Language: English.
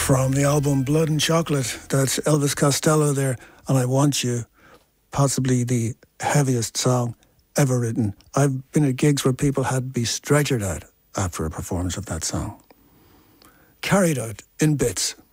From the album Blood and Chocolate, that's Elvis Costello there, and I Want You, possibly the heaviest song ever written. I've been at gigs where people had to be stretchered out after a performance of that song. Carried out in bits.